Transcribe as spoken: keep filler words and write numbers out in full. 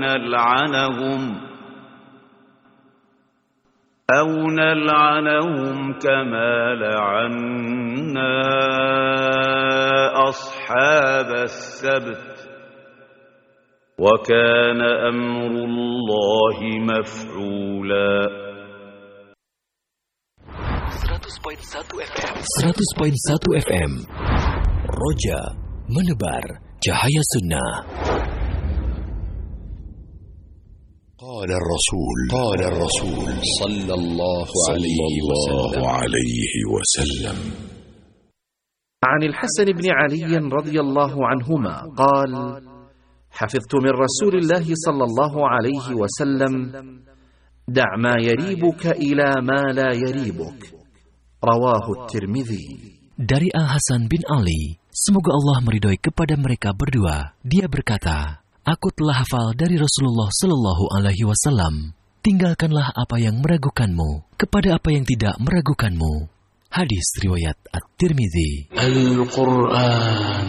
نلعنهم أو نلعنهم كما لعنا أصحاب السبت وكان أمر الله مفعولا. seratus koma satu F M Roja menebar cahaya sunnah. قال الرسول قال الرسول صلى الله عليه وسلم عن الحسن بن علي رضي الله عنهما قال: حفظت من رسول الله صلى الله عليه وسلم: دع ما يريبك إلى ما لا يريبك. رواه الترمذي. Dari Al Hasan bin Ali, semoga Allah meridhoi kepada mereka berdua, dia berkata, aku telah hafal dari Rasulullah Sallallahu Alaihi Wasallam, tinggalkanlah apa yang meragukanmu kepada apa yang tidak meragukanmu. Hadis riwayat At-Tirmidzi. Al-Quran